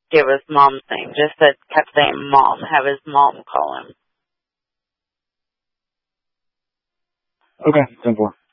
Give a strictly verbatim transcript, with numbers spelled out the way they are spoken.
give his mom's name. Just said, kept saying mom. Have his mom call him. Okay, ten four.